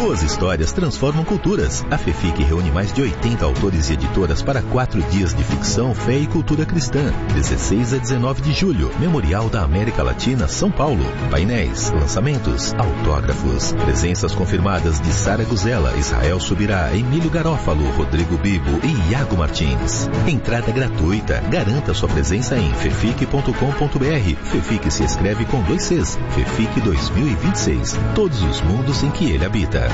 Boas histórias transformam culturas. A FEFIC reúne mais de 80 autores e editoras para 4 dias de ficção, fé e cultura cristã. 16 a 19 de julho, Memorial da América Latina, São Paulo. Painéis, lançamentos, autógrafos. Presenças confirmadas de Sara Guzela, Israel Subirá, Emílio Garófalo, Rodrigo Bibo e Iago Martins. Entrada gratuita. Garanta sua presença em fefic.com.br. FEFIC se escreve com 2 Cs. FEFIC 2026. Todos os mundos em que ele habita.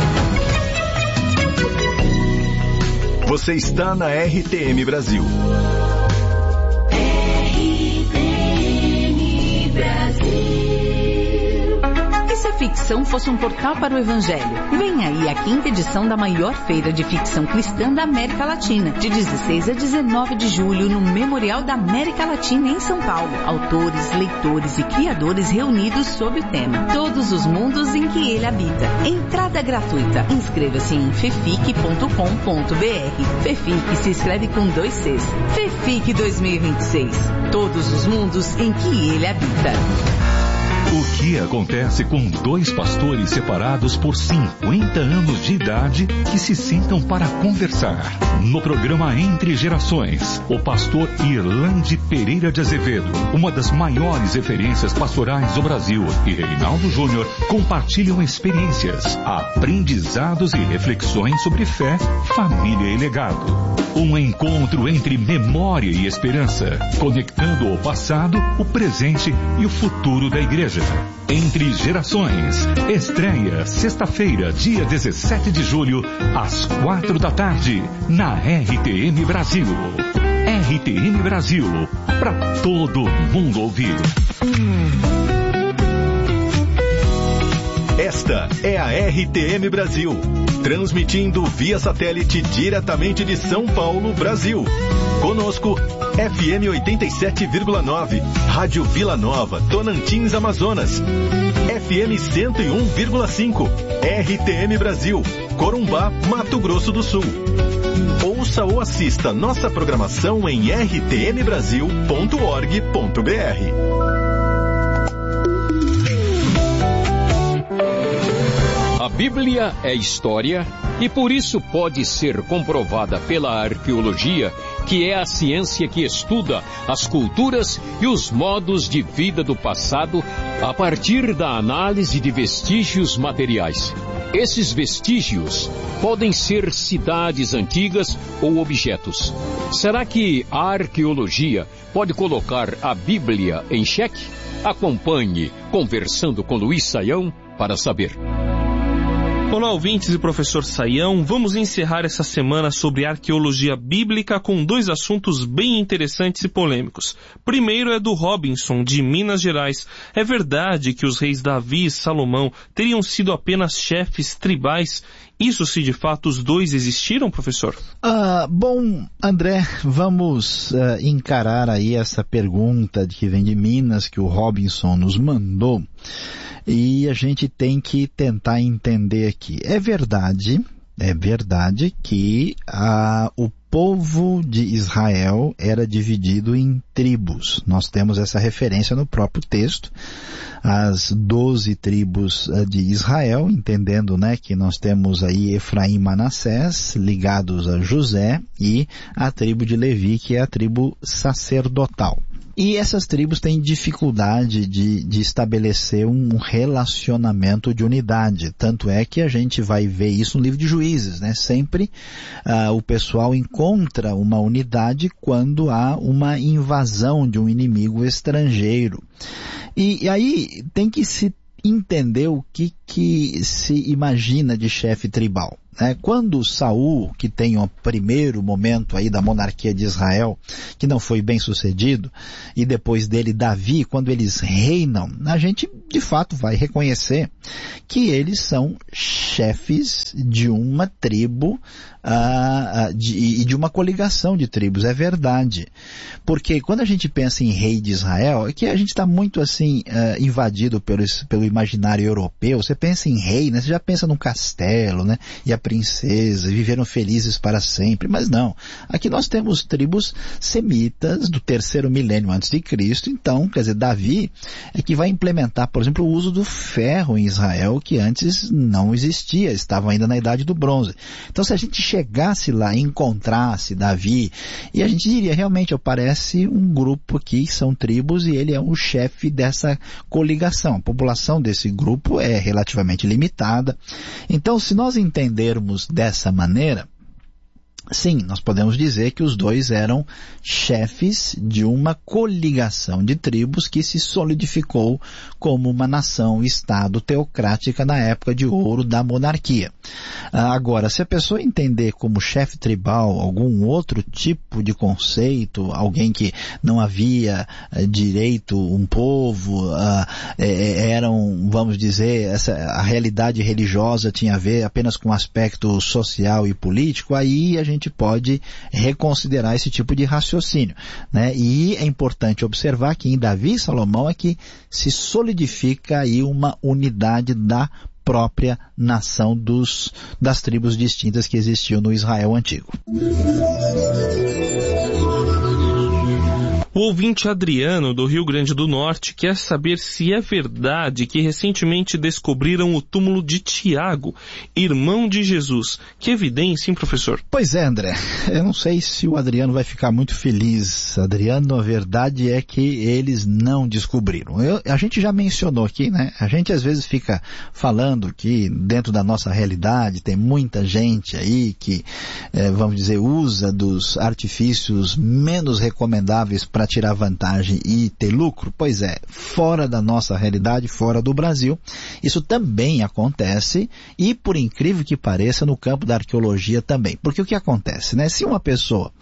Você está na RTM Brasil. RTM Brasil. E se a ficção fosse um portal para o Evangelho? Vem aí a 5ª edição da maior feira de ficção cristã da América Latina, de 16 a 19 de julho, no Memorial da América Latina, em São Paulo. Autores, leitores e criadores reunidos sob o tema Todos os mundos em que ele habita. Entrada gratuita. Inscreva-se em fefic.com.br. FEFIC se escreve com 2 Cs. FEFIC 2026. Todos os mundos em que ele habita. O que acontece com 2 pastores separados por 50 anos de idade que se sentam para conversar? No programa Entre Gerações, o pastor Irlande Pereira de Azevedo, uma das maiores referências pastorais do Brasil, e Reinaldo Júnior compartilham experiências, aprendizados e reflexões sobre fé, família e legado. Um encontro entre memória e esperança, conectando o passado, o presente e o futuro da igreja. Entre Gerações, estreia sexta-feira, dia 17 de julho, às 4 da tarde, na RTM Brasil. RTM Brasil, para todo mundo ouvir. Esta é a RTM Brasil, transmitindo via satélite diretamente de São Paulo, Brasil. Conosco, FM 87,9, Rádio Vila Nova, Tonantins, Amazonas. FM 101,5, RTM Brasil, Corumbá, Mato Grosso do Sul. Ouça ou assista nossa programação em rtmbrasil.org.br. A Bíblia é história e por isso pode ser comprovada pela arqueologia, que é a ciência que estuda as culturas e os modos de vida do passado a partir da análise de vestígios materiais. Esses vestígios podem ser cidades antigas ou objetos. Será que a arqueologia pode colocar a Bíblia em xeque? Acompanhe Conversando com Luiz Saião para saber. Olá, ouvintes e professor Saião. Vamos encerrar essa semana sobre arqueologia bíblica com 2 assuntos bem interessantes e polêmicos. Primeiro é do Robinson, de Minas Gerais. É verdade que os reis Davi e Salomão teriam sido apenas chefes tribais? Isso se de fato os 2 existiram, professor? Bom, André, vamos encarar aí essa pergunta que vem de Minas, que o Robinson nos mandou. E a gente tem que tentar entender aqui. É verdade que o povo de Israel era dividido em tribos. Nós temos essa referência no próprio texto. As 12 tribos de Israel, entendendo, né, que nós temos aí Efraim e Manassés ligados a José e a tribo de Levi, que é a tribo sacerdotal. E essas tribos têm dificuldade de estabelecer um relacionamento de unidade. Tanto é que a gente vai ver isso no livro de Juízes, né? Sempre o pessoal encontra uma unidade quando há uma invasão de um inimigo estrangeiro. E aí tem que se entender o que se imagina de chefe tribal. Quando Saul, que tem o primeiro momento aí da monarquia de Israel, que não foi bem sucedido, e depois dele Davi, quando eles reinam, a gente de fato vai reconhecer que eles são chefes de uma tribo e de uma coligação de tribos, é verdade. Porque quando a gente pensa em rei de Israel, é que a gente está muito assim invadido pelo imaginário europeu. Você pensa em rei, né? Você já pensa num castelo, né? E a princesa, viveram felizes para sempre. Mas não. Aqui nós temos tribos semitas do 3º milênio antes de Cristo. Então, quer dizer, Davi é que vai implementar, por exemplo, o uso do ferro em Israel, que antes não existia, estavam ainda na Idade do Bronze. Então, se a gente chegasse lá e encontrasse Davi, e a gente diria, realmente, parece um grupo aqui, são tribos, e ele é o chefe dessa coligação. A população desse grupo é relativamente limitada. Então, se nós entendermos dessa maneira, sim, nós podemos dizer que os dois eram chefes de uma coligação de tribos que se solidificou como uma nação-estado teocrática na época de ouro da monarquia. Agora, se a pessoa entender como chefe tribal algum outro tipo de conceito, alguém que não havia direito um povo, eram, vamos dizer, a realidade religiosa tinha a ver apenas com o aspecto social e político, aí a gente pode reconsiderar esse tipo de raciocínio, né? E é importante observar que em Davi e Salomão é que se solidifica aí uma unidade da própria nação das tribos distintas que existiam no Israel antigo. O ouvinte Adriano, do Rio Grande do Norte, quer saber se é verdade que recentemente descobriram o túmulo de Tiago, irmão de Jesus. Que evidência, hein, professor? Pois é, André. Eu não sei se o Adriano vai ficar muito feliz. Adriano, a verdade é que eles não descobriram. A gente já mencionou aqui, né? A gente às vezes fica falando que dentro da nossa realidade tem muita gente aí que, vamos dizer, usa dos artifícios menos recomendáveis para tirar vantagem e ter lucro. Pois é, fora da nossa realidade, fora do Brasil, isso também acontece e, por incrível que pareça, no campo da arqueologia também. Porque o que acontece, né? Se uma pessoa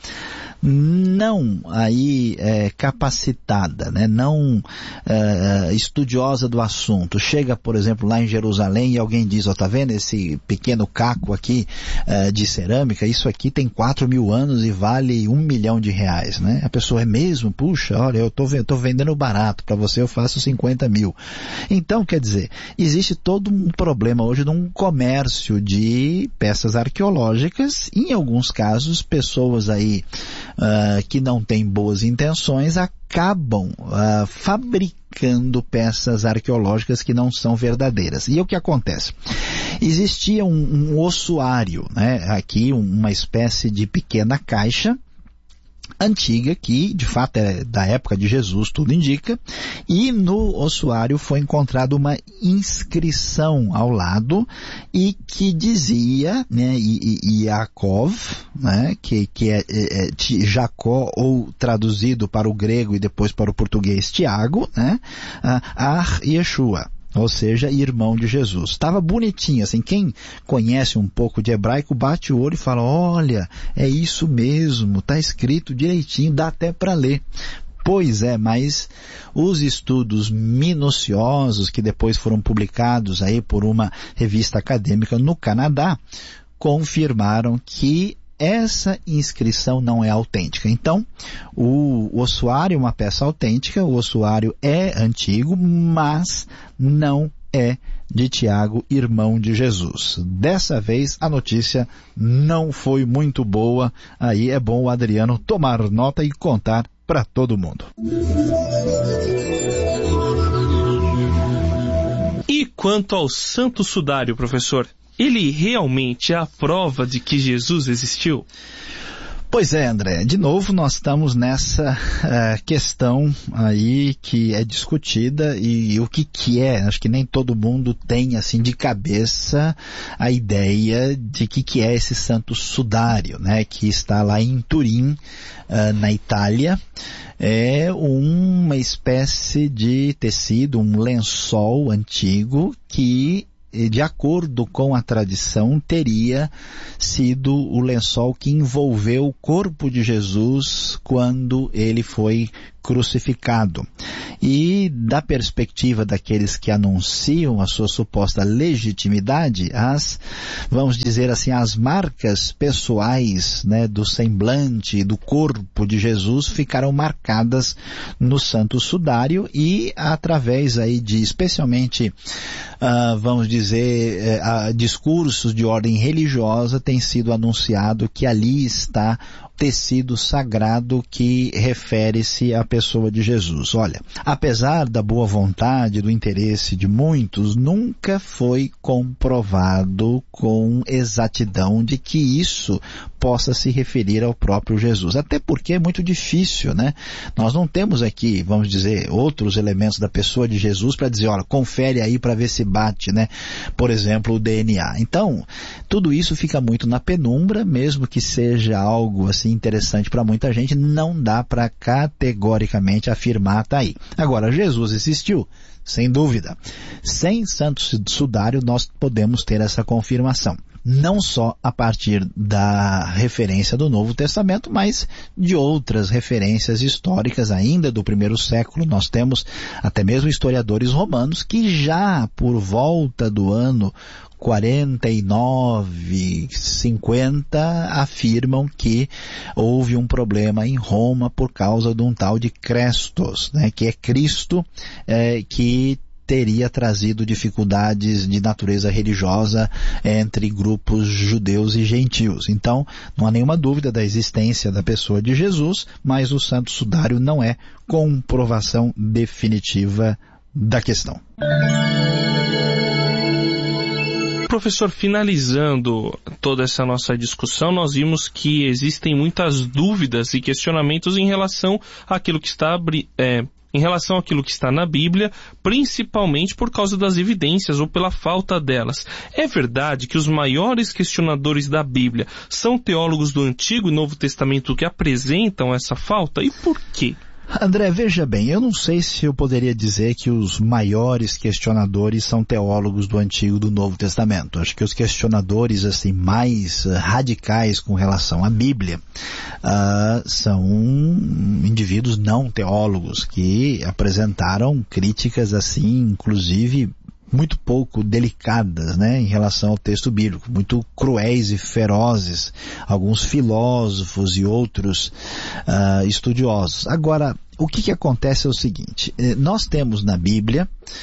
não aí capacitada, né, não estudiosa do assunto, chega, por exemplo, lá em Jerusalém e alguém diz, tá vendo esse pequeno caco aqui de cerâmica, isso aqui tem 4.000 anos e vale R$1 milhão, né? A pessoa é mesmo? Puxa, olha, eu tô vendendo barato, para você eu faço 50 mil. Então, quer dizer, existe todo um problema hoje de um comércio de peças arqueológicas, em alguns casos, pessoas aí que não têm boas intenções acabam fabricando peças arqueológicas que não são verdadeiras. E o que acontece? Existia um ossuário, né? Aqui uma espécie de pequena caixa antiga, que de fato é da época de Jesus, tudo indica, e no ossuário foi encontrada uma inscrição ao lado e que dizia, né, Yaakov, né, que é Jacó, ou traduzido para o grego e depois para o português Tiago, né, Ar Yeshua. Ou seja, irmão de Jesus. Estava bonitinho, assim, quem conhece um pouco de hebraico bate o olho e fala, olha, é isso mesmo, está escrito direitinho, dá até para ler. Pois é, mas os estudos minuciosos que depois foram publicados aí por uma revista acadêmica no Canadá confirmaram que essa inscrição não é autêntica. Então, o ossuário é uma peça autêntica, o ossuário é antigo, mas não é de Tiago, irmão de Jesus. Dessa vez, a notícia não foi muito boa. Aí é bom o Adriano tomar nota e contar para todo mundo. E quanto ao Santo Sudário, professor? Ele realmente é a prova de que Jesus existiu? Pois é, André. De novo, nós estamos nessa questão aí que é discutida e o que é. Acho que nem todo mundo tem, assim, de cabeça a ideia de que é esse Santo Sudário, né? Que está lá em Turim, na Itália. É uma espécie de tecido, um lençol antigo que, de acordo com a tradição, teria sido o lençol que envolveu o corpo de Jesus quando ele foi crucificado. E da perspectiva daqueles que anunciam a sua suposta legitimidade, vamos dizer assim, as marcas pessoais, né, do semblante, do corpo de Jesus ficaram marcadas no Santo Sudário e através aí de, especialmente, vamos dizer, dizer, discursos de ordem religiosa tem sido anunciado que ali está tecido sagrado que refere-se à pessoa de Jesus. Olha, apesar da boa vontade, do interesse de muitos, nunca foi comprovado com exatidão de que isso possa se referir ao próprio Jesus. Até porque é muito difícil, né? Nós não temos aqui, vamos dizer, outros elementos da pessoa de Jesus para dizer, olha, confere aí para ver se bate, né? Por exemplo, o DNA. Então, tudo isso fica muito na penumbra, mesmo que seja algo assim interessante para muita gente, não dá para categoricamente afirmar, tá aí. Agora, Jesus existiu, sem dúvida. Sem Santo Sudário nós podemos ter essa confirmação. Não só a partir da referência do Novo Testamento, mas de outras referências históricas ainda do primeiro século. Nós temos até mesmo historiadores romanos que já por volta do ano 49, 50, afirmam que houve um problema em Roma por causa de um tal de Crestos, né, que é Cristo, que teria trazido dificuldades de natureza religiosa entre grupos judeus e gentios. Então, não há nenhuma dúvida da existência da pessoa de Jesus, mas o Santo Sudário não é comprovação definitiva da questão. Professor, finalizando toda essa nossa discussão, nós vimos que existem muitas dúvidas e questionamentos em relação àquilo que está na Bíblia, principalmente por causa das evidências ou pela falta delas. É verdade que os maiores questionadores da Bíblia são teólogos do Antigo e Novo Testamento que apresentam essa falta? E por quê? André, veja bem, eu não sei se eu poderia dizer que os maiores questionadores são teólogos do Antigo e do Novo Testamento. Acho que os questionadores assim mais radicais com relação à Bíblia são indivíduos não teólogos que apresentaram críticas assim, inclusive muito pouco delicadas, né, em relação ao texto bíblico, muito cruéis e ferozes, alguns filósofos e outros estudiosos. Agora, o que acontece é o seguinte, nós temos na Bíblia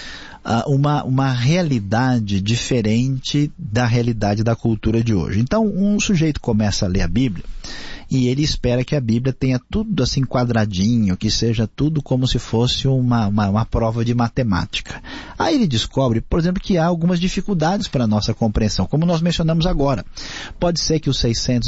uma realidade diferente da realidade da cultura de hoje. Então, um sujeito começa a ler a Bíblia e ele espera que a Bíblia tenha tudo assim quadradinho, que seja tudo como se fosse uma prova de matemática. Aí ele descobre, por exemplo, que há algumas dificuldades para a nossa compreensão, como nós mencionamos agora. Pode ser que os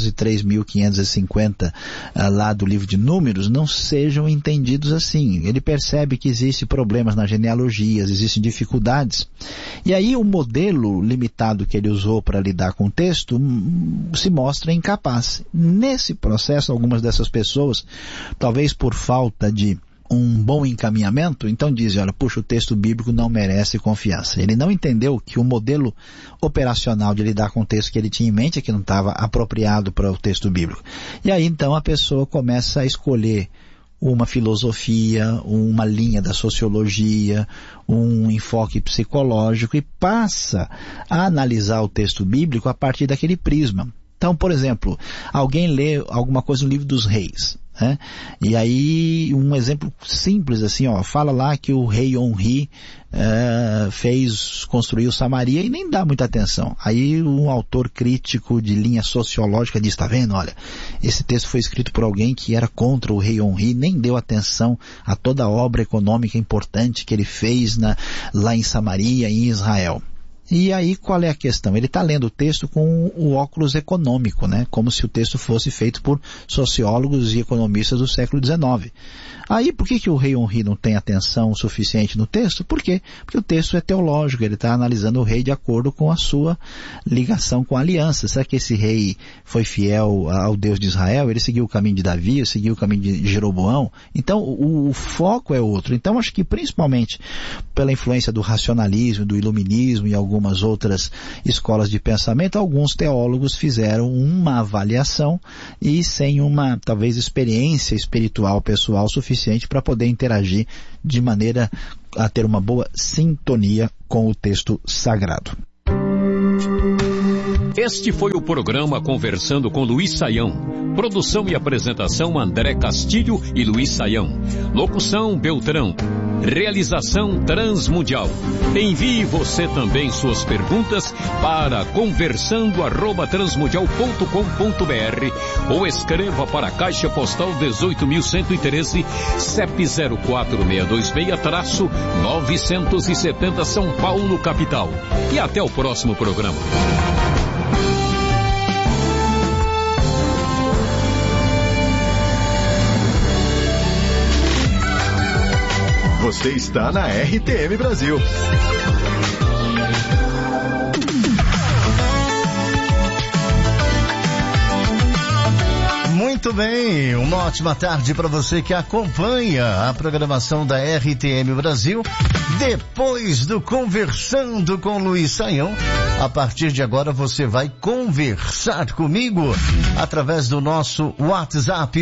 603.550 lá do livro de Números não sejam entendidos assim. Ele percebe que existem problemas nas genealogias, existem dificuldades. E aí o modelo limitado que ele usou para lidar com o texto se mostra incapaz. Nesse processo, algumas dessas pessoas, talvez por falta de um bom encaminhamento, então dizem, olha, puxa, o texto bíblico não merece confiança. Ele não entendeu que o modelo operacional de lidar com o texto que ele tinha em mente é que não estava apropriado para o texto bíblico. E aí então a pessoa começa a escolher uma filosofia, uma linha da sociologia, um enfoque psicológico e passa a analisar o texto bíblico a partir daquele prisma. Então, por exemplo, alguém lê alguma coisa no livro dos reis, né? E aí, um exemplo simples assim, fala lá que o rei Onri construiu Samaria e nem dá muita atenção. Aí um autor crítico de linha sociológica diz, tá vendo, olha, esse texto foi escrito por alguém que era contra o rei Onri, nem deu atenção a toda a obra econômica importante que ele fez lá em Samaria, em Israel. E aí qual é a questão? Ele está lendo o texto com o óculos econômico, né? Como se o texto fosse feito por sociólogos e economistas do século XIX. Aí por que o rei Onri não tem atenção suficiente no texto? Por quê? Porque o texto é teológico, ele está analisando o rei de acordo com a sua ligação com a aliança. Será que esse rei foi fiel ao Deus de Israel? Ele seguiu o caminho de Davi, seguiu o caminho de Jeroboão? Então o foco é outro. Então acho que principalmente pela influência do racionalismo, do iluminismo e algumas outras escolas de pensamento, alguns teólogos fizeram uma avaliação e sem uma, talvez, experiência espiritual pessoal suficiente para poder interagir de maneira a ter uma boa sintonia com o texto sagrado. Este foi o programa Conversando com Luiz Saião. Produção e apresentação André Castilho e Luiz Saião. Locução Beltrão. Realização Transmundial. Envie você também suas perguntas para conversando@transmundial.com.br ou escreva para a Caixa Postal 18.113, CEP 04626-970 São Paulo, capital. E até o próximo programa. Você está na RTM Brasil. Muito bem, uma ótima tarde para você que acompanha a programação da RTM Brasil. Depois do Conversando com Luiz Saião, a partir de agora você vai conversar comigo através do nosso WhatsApp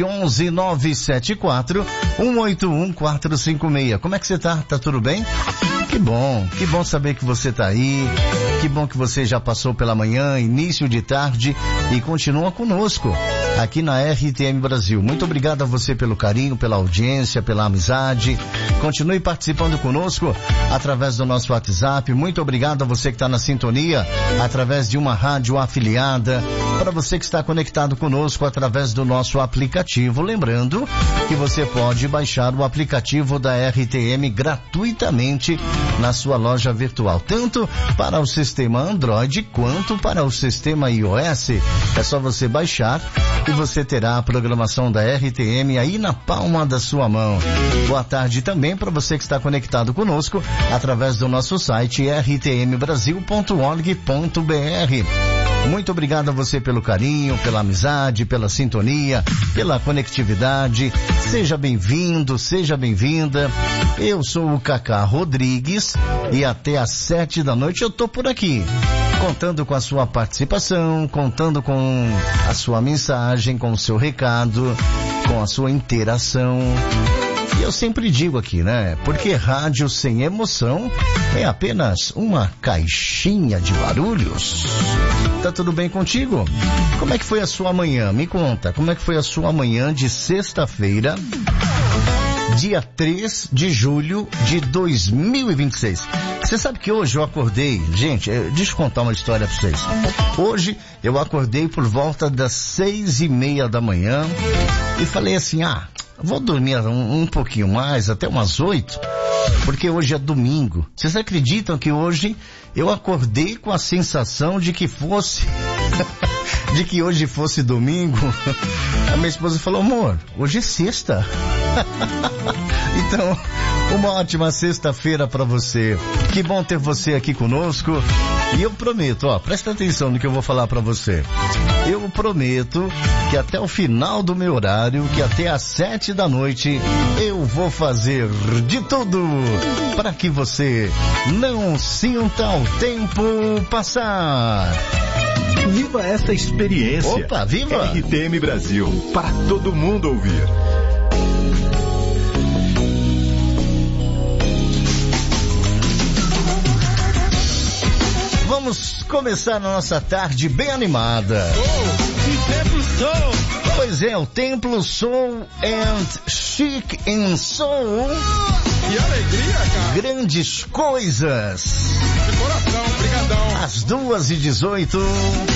11974-181-456. Como é que você tá? Tá tudo bem? Que bom saber que você tá aí, que bom que você já passou pela manhã, início de tarde e continua conosco aqui na RTM Brasil. Muito obrigado a você pelo carinho, pela audiência, pela amizade. Continue participando conosco através do nosso WhatsApp. Muito obrigado a você que está na sintonia através de uma rádio afiliada. Para você que está conectado conosco através do nosso aplicativo. Lembrando que você pode baixar o aplicativo da RTM gratuitamente na sua loja virtual, tanto para o sistema Android quanto para o sistema iOS. É só você baixar e você terá a programação da RTM aí na palma da sua mão. Boa tarde também para você que está conectado conosco através do nosso site rtmbrasil.org.br. Muito obrigado a você pelo carinho, pela amizade, pela sintonia, pela conectividade. Seja bem-vindo, seja bem-vinda. Eu sou o Cacá Rodrigues e até às 7 da noite eu tô por aqui, contando com a sua participação, contando com a sua mensagem, com o seu recado, com a sua interação. E eu sempre digo aqui, né? Porque rádio sem emoção é apenas uma caixinha de barulhos. Tá tudo bem contigo? Como é que foi a sua manhã? Me conta, como é que foi a sua manhã de sexta-feira, dia 3 de julho de 2026. Você sabe que hoje eu acordei, gente, deixa eu contar uma história pra vocês. Hoje eu acordei por volta das 6:30 da manhã e falei assim, vou dormir um pouquinho mais, até umas 8, porque hoje é domingo. Vocês acreditam que hoje eu acordei com a sensação de que de que hoje fosse domingo? A minha esposa falou, amor, hoje é sexta. Então, uma ótima sexta-feira para você. Que bom ter você aqui conosco. E eu prometo, presta atenção no que eu vou falar para você. Eu prometo que até o final do meu horário, que até às 7 da noite, eu vou fazer de tudo para que você não sinta o tempo passar. Viva essa experiência. Opa, viva! RTM Brasil, para todo mundo ouvir. Vamos começar a nossa tarde bem animada. Que Templo Soul! Pois é, o Templo Soul and Chic and Soul. Que alegria, cara! Grandes coisas. De coração, brigadão. Às 2:18.